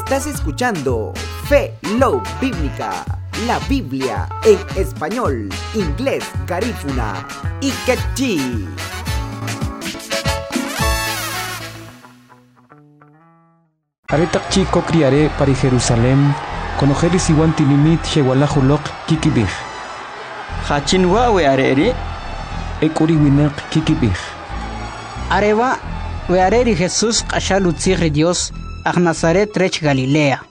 Estás escuchando Fe Love Bíblica, la Biblia en español, inglés, garífuna y quechí. Aretak chico criaré para Jerusalén, conoceris iguan tilimit shewalajulok kikibij. Hachinwa we areri. Ekuri winak kikibij. Areva we areri Jesús kashalutziri Dios a Nazaret rech Galilea.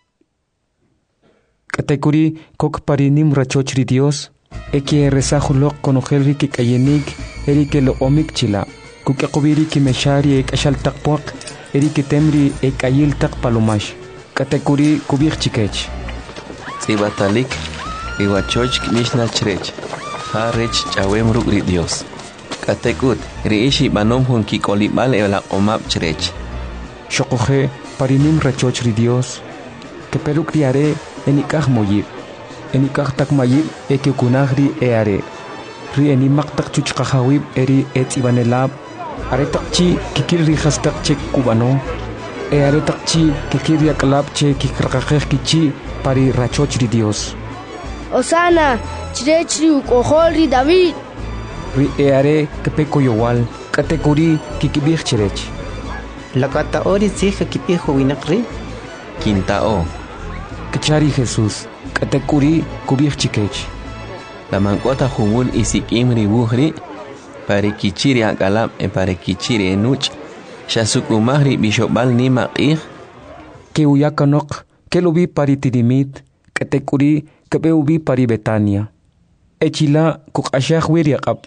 Katekuri kok parinim rachochri Dios, eki rezajulok conocerri kikayenik, erike lo omik chila, kukakubiri kimeshari ek ashaltakpuak, erike temri ek ayiltak palomash. Katekuri kubir chikech. Tsibatalik, iwachoch mishna chrech, ha rech chawem rugri Dios. Katekut, reishi banom hun kikolibal ela omap chrech. Shokoje parinim rachochri Dios, que peru criaré enikah moyib, enikah tak mayib eke kunagri eare, ri enimak tak chuchkahawib eri et ibanelab, are takchi kikir rijas tak chek kubano, eare takchi kikir yakalab che kikrakajer kichi pari rachochri Dios. Osana, chirechri ukoholri David. Ri eare kepeko yowal, katekuri kikibir chirech. La kata ori zika kipijo winakri. Quintao. Kachari Jesús, katekuri kubir chikech. La mancota jungul isikim ribuhri, pare kichiri akalab e pare kichiri enuch, shasukumahri bishobal ni maqir. Que uyakanok, que lo vi pari tidimit, katekuri que ubi pari Betania. Echila kukashah wiriakap.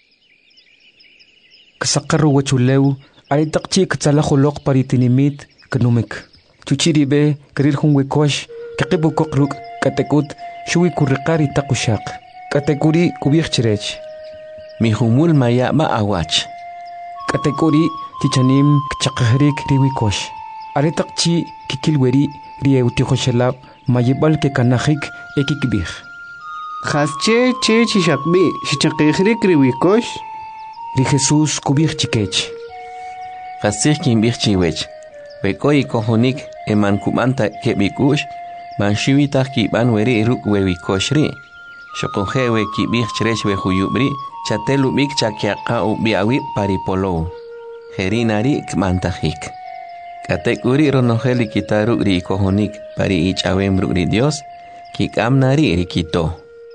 Kasakaru wachuleu, aritakchi katsalajolok pari tinimit, kanumik. Chuchiribe, karir hunwekosh, kakibu kokruk, katekut, shui kurikari takushak. Katekuri kubir chirech. Mi humul maya ma awach. Katekuri chichanim kchakahrik riwikosh. Aritakchi kikilweri rieutikoshelab mayibal ke kanahik ekikbih. Hasche che chishakbi shichakihrik riwikosh. Ri Jesús kubir chikech. Hasich kimbih chiwech. Bekoi kohonik eman kumanta kebikush, man shiwitah kiban weri ruk wewikoshri. Shokohewe kibih chrech we huyubri, chatelu bik chakiaka ubiawi paripolo. Herinari kmantahik. Katekuri ronoheli kitaru ri kohonik pari ichawem ri Dios, kikamnari rikito.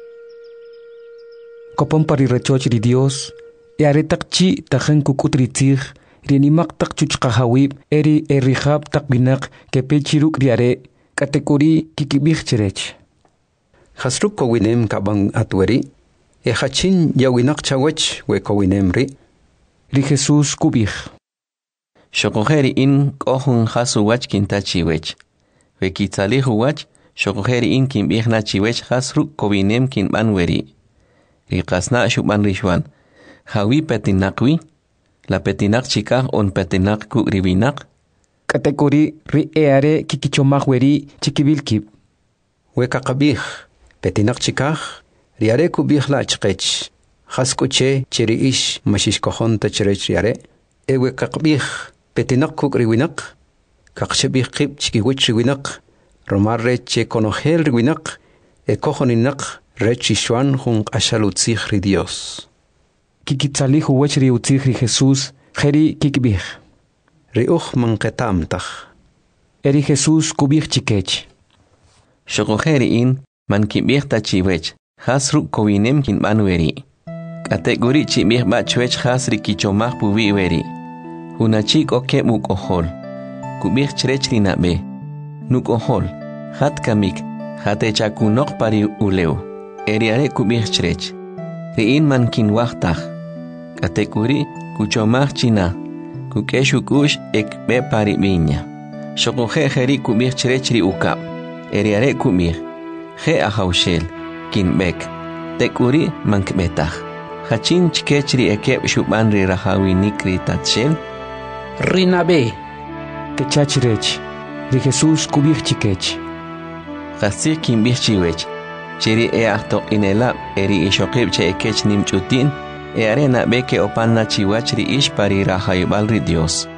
Kopon pari rechoch ri Dios, yaretakchi tajen kukutritzig, Rinimak tak chuchkahawib eri erihab tak binak kepechiruk riare katekuri kikibih chirech. Hasruk kowinem kabang atweri, hachin yawinak chawech we kowinemri. Ri Jesús kubih. Shokoheri in kohun hasu wach kintachiwech. We kitzalihu wach, shokoheri in kimbih nachiwech hasruk kowinem kinbanweri. Ri kasna shuban rishwan. Hawi petinakwi. La petinak chikah on petinak ku ribinak. Katekuri ri eare kikichomahweri chikibilkib. Weka kabih, petinak chikah, riare kubih la chkech. Haskuche chiri ish mashish kohon ta chirech riare. Weka kabih, petinak kuk ribinak. Kakshebih kib chikiwich ribinak. Romarre che konohel ribinak. Kohoninak rechishwan hung ashalutzich ri Dios. Kikitzalihu wechri utzigri Jesús, jeri kikbih. Riuch manketamtach. Eri Jesús kubih chikech. Shokoheri in man kibih tachiwech, hasruk kowinem kin banweri. Kategori chibih bachwech hasri kichomah pubi weri. Hunachik oke mukohol. Kubih chrechri nabe. Nukohol. Hat kamik. Hate chakunok pari uleu. Eriare kubih chrech. Riin man kin wachtach. Katekuri kuchomah china. Kukeshukush ek be pari binya. Shokohe jeri kubih chrechri ukap. Eriare kubih. Je ahaushel. Kin bek. Tekuri mankbetach. Hachin chkechri ekep shubanri rahawi nikri tatshel. Rinabe. Kechachirech. Ri Jesús kubih chikech. Hasir kin bih chiwech. Chiri ahto inelab eri ishokib che ekech nimchutin. Arena beke opanna chiwachri ish pari rahaybalri Dios.